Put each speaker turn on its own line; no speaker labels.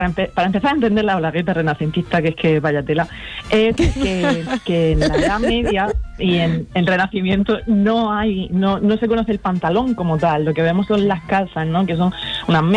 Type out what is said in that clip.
para empezar a entender la Olagueta renacentista, que es que vaya tela, es que en la Edad Media y en el Renacimiento no se conoce el pantalón como tal. Lo que vemos son las calzas, ¿no? Que son unas